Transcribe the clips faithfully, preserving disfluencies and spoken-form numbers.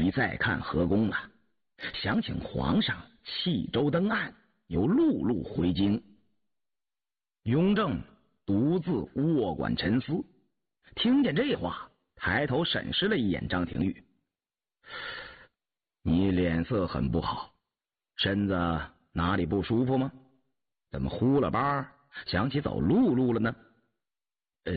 宜再看河宫了，想请皇上弃舟登岸，由陆路回京。雍正独自卧馆沉思，听见这话，抬头审视了一眼张廷玉。你脸色很不好，身子哪里不舒服吗？怎么呼了巴想起走陆路了呢？呃，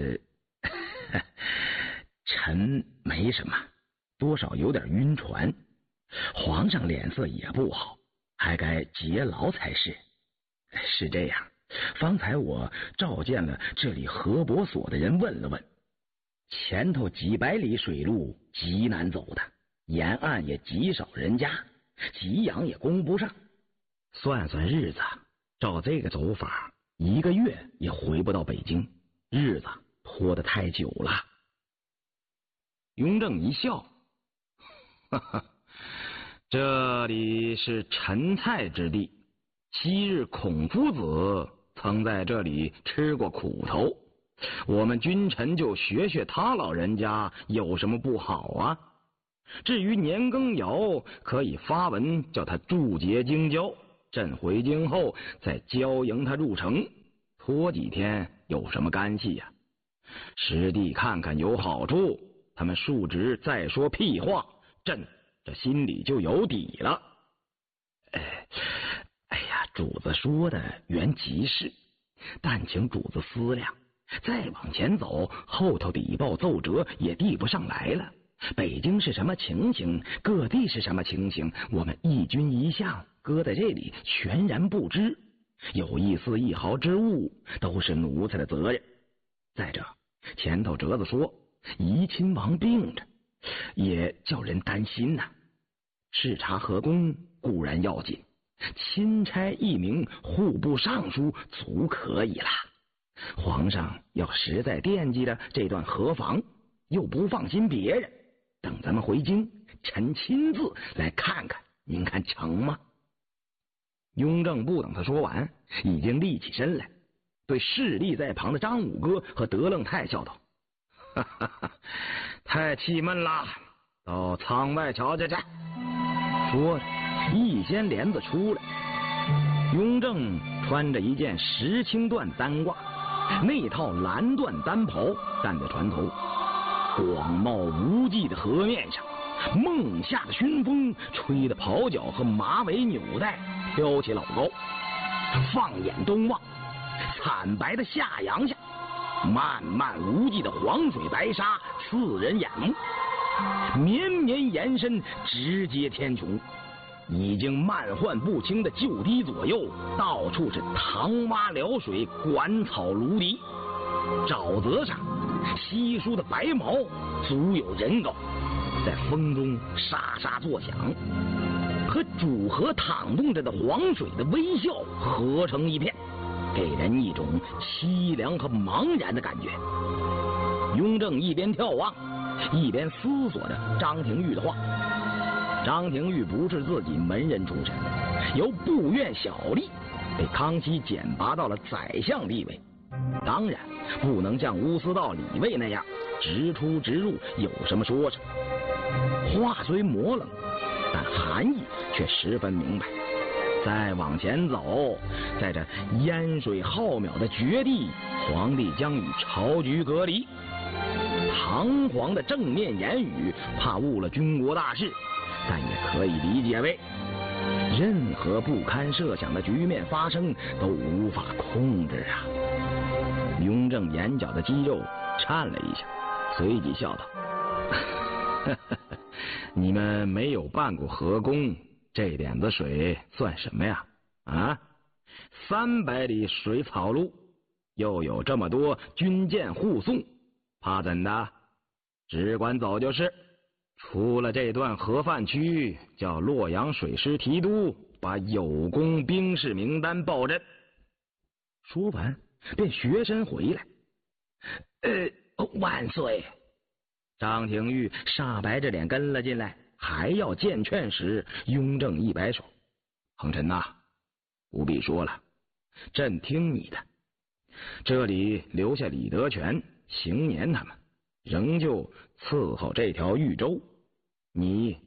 臣没什么，多少有点晕船。皇上脸色也不好，还该节劳才是。是这样，方才我召见了这里河伯所的人，问了问，前头几百里水路极难走的，沿岸也极少人家，给养也供不上。算算日子，照这个走法，一个月也回不到北京，日子拖得太久了。雍正一笑，哈哈，这里是陈蔡之地，昔日孔夫子曾在这里吃过苦头，我们君臣就学学他老人家有什么不好啊？至于年羹尧，可以发文叫他注解京郊，朕回京后再交迎他入城，拖几天有什么干系呀、啊？师弟看看有好处，他们述职再说屁话，朕这心里就有底了。哎，哎呀，主子说的原极是，但请主子思量，再往前走，后头礼报奏折也递不上来了。北京是什么情形，各地是什么情形，我们一军一相搁在这里全然不知，有一丝一毫之误，都是奴才的责任。再者，前头折子说怡亲王病着，也叫人担心呐、啊。视察河宫固然要紧，钦差一名户部尚书足可以了。皇上要实在惦记着这段河防，又不放心别人，等咱们回京，臣亲自来看看，您看成吗？雍正不等他说完，已经立起身来，对侍立在旁的张武哥和德楞泰笑道：哈哈哈，太气闷了，到舱外瞧瞧去。说着一掀帘子出来，雍正穿着一件石青缎单褂，那套蓝缎单袍站在船头，广袤无际的河面上，梦夏的熏风吹得袍角和马尾纽带飘起老高。放眼东望，惨白的夏阳下，漫漫无际的黄水白沙刺人眼目，绵绵延伸，直接天穹。已经漫涣不清的就堤左右，到处是塘洼潦水，馆草芦荻。沼泽上稀疏的白毛足有人高，在风中沙沙作响，和主河淌动着的黄水的微笑合成一片，给人一种凄凉和茫然的感觉。雍正一边眺望，一边思索着张廷玉的话。张廷玉不是自己门人出身，由部院小吏被康熙简拔到了宰相地位，当然不能像乌思道李卫那样直出直入，有什么说什么。话虽模棱，但含义却十分明白。再往前走，在这烟水浩渺的绝地，皇帝将与朝局隔离。堂皇的正面言语，怕误了军国大事，但也可以理解为任何不堪设想的局面发生都无法控制啊。雍正眼角的肌肉颤了一下，随即笑道：你们没有办过河工，这点子水算什么呀？啊，三百里水草路，又有这么多军舰护送，怕怎的？只管走就是。出了这段河泛区，叫洛阳水师提督把有功兵士名单报朕。说完便学身回来。呃，万岁！张廷玉煞白着脸跟了进来，还要见劝时，雍正一摆手：恒臣呐，不必说了，朕听你的。这里留下李德全、邢年他们，仍旧伺候这条豫州。你